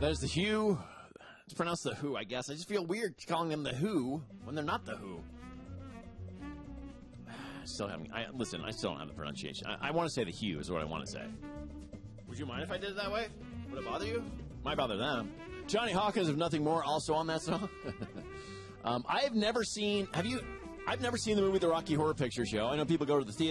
There's the Who. It's pronounced the Who, I guess. I just feel weird calling them the Who when they're not the Who. I still don't have the pronunciation. I want to say the Who is what I want to say. Would you mind if I did it that way? Would it bother you? Might bother them. Johnny Hawkins, if nothing more, also on that song. I've never seen the movie The Rocky Horror Picture Show. I know people go to the theater.